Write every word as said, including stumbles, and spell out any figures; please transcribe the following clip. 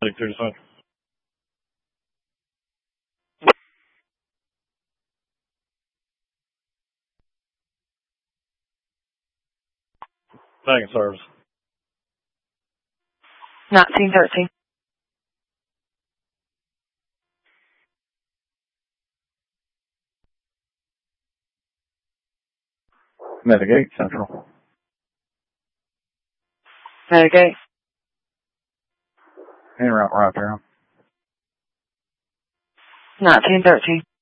thirty-five. Back in service. nineteen thirteen. Mitigate Central. Mitigate. En route right there. nineteen thirteen.